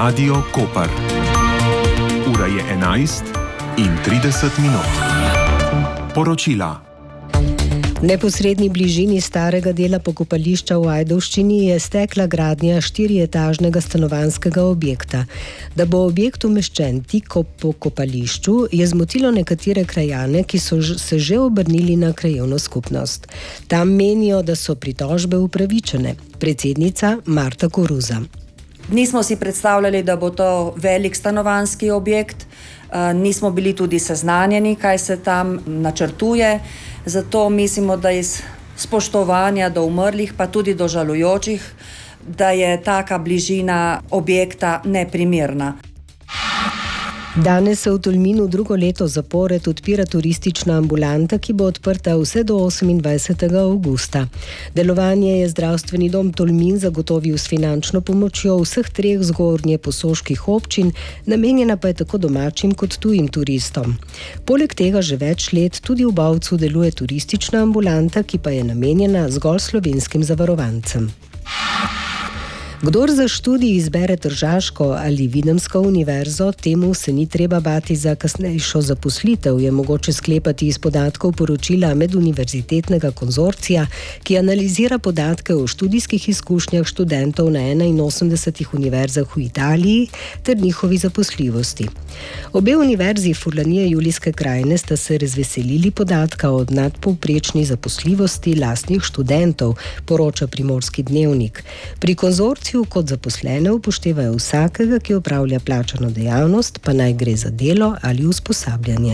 Radio Koper. Ura je 11:30. Poročila. V neposredni bližini starega dela pokopališča v Ajdovščini je stekla gradnja 4-etažnega stanovanjskega objekta. Da bo objekt umeščen tik ob pokopališču, je zmotilo nekatere krajane, ki so se že obrnili na krajevno skupnost. Tam menijo, da so pritožbe upravičene. Predsednica Marta Koruza. Nismo si predstavljali, da bo to velik stanovanjski objekt. Nismo bili tudi seznanjeni, kaj se tam načrtuje. Zato mislimo, da iz spoštovanja do umrlih, pa tudi do žalujočih, da je taka bližina objekta neprimerna. Danes se v Tolminu drugo leto zapored odpira turistična ambulanta, ki bo odprta vse do 28. avgusta. Delovanje je zdravstveni dom Tolmin zagotovil s finančno pomočjo vseh 3 zgornjeposoških občin, namenjena pa je tako domačim kot tujim turistom. Poleg tega že več let tudi v Bovcu deluje turistična ambulanta, ki pa je namenjena zgolj slovenskim zavarovancem. Kdor za študij izbere tržaško ali videmsko univerzo, temu se ni treba bati za kasnejšo zaposlitev, je mogoče sklepati iz podatkov poročila meduniverzitetnega konzorcija, ki analizira podatke o študijskih izkušnjah študentov na 81 univerzah v Italiji ter njihovi zaposljivosti. Obe univerzi Furlanije Julijske krajine sta se razveselili podatka o nadpovprečni zaposljivosti lastnih študentov, poroča Primorski dnevnik. Pri konzorciju kot zaposlene upoštevajo vsakega, ki opravlja plačano dejavnost, pa naj gre za delo ali usposabljanje.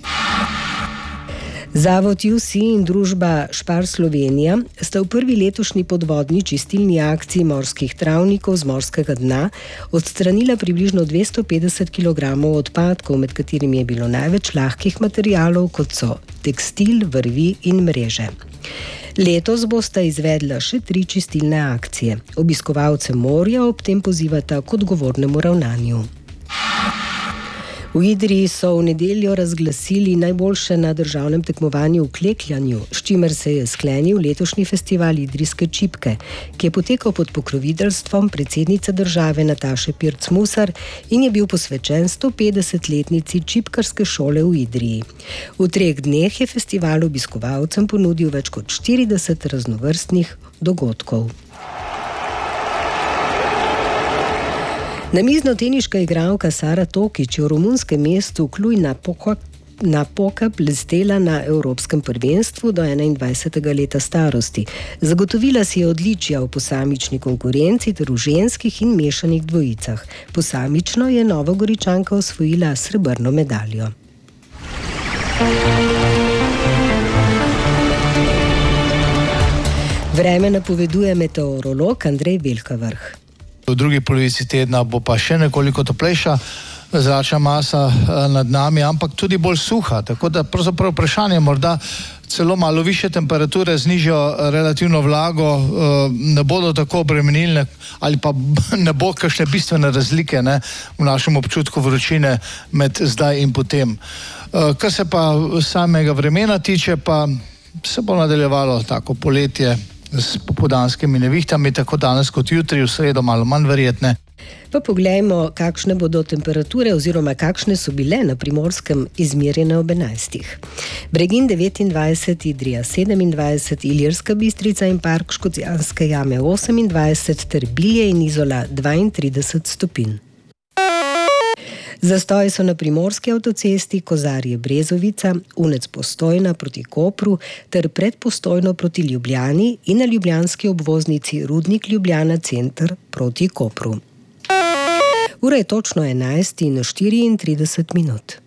Zavod USI in družba Špar Slovenija sta v prvi letošnji podvodni čistilni akciji morskih travnikov z morskega dna odstranila približno 250 kg odpadkov, med katerimi je bilo največ lahkih materialov, kot so tekstil, vrvi in mreže. Letos bosta izvedla še 3 čistilne akcije. Obiskovalce morja ob tem pozivata k odgovornemu ravnanju. V Idriji so v nedeljo razglasili najboljše na državnem tekmovanju v klekljanju, s čimer se je sklenil letošnji festival Idrijske čipke, ki je potekal pod pokroviteljstvom predsednice države Nataše Pirc-Musar in je bil posvečen 150-letnici čipkarske šole v Idriji. V 3 dneh je festival obiskovalcem ponudil več kot 40 raznovrstnih dogodkov. Namiznoteniška igralka Sara Tokić je v romunskem mestu Cluj-Napoca blestela na Evropskem prvenstvu do 21. leta starosti. Zagotovila si je odličja v posamični konkurenci ter v ženskih in mešanih dvojicah. Posamično je Novogoričanka osvojila srebrno medaljo. Vreme napoveduje meteorolog Andrej Velkavrh. V drugi polovici tedna bo pa še nekoliko toplejša zračna masa nad nami, ampak tudi bolj suha, tako da pravzaprav vprašanje morda celo malo više temperature z nižjo relativno vlago ne bodo tako obremenilne ali pa ne bo kakšne bistvene razlike v našem občutku vročine med zdaj in potem. Kar se pa samega vremena tiče, pa se bo nadaljevalo tako poletje s popoldanskimi nevihtami, tako danes kot jutri, v sredo malo manj verjetne. Pa poglejmo, kakšne bodo temperature oziroma kakšne so bile na Primorskem izmerjene ob 11. Bregin 29, Idrija 27, Ilirska Bistrica in Park Škocjanske jame 28 ter Bilje in Izola 32 stopinj. Zastoji so na primorski avtocesti Kozarje-Brezovica, Unec-Postojna proti Kopru ter Predpostojno proti Ljubljani in na ljubljanski obvoznici Rudnik-Ljubljana center proti Kopru. Ura je točno 11:34.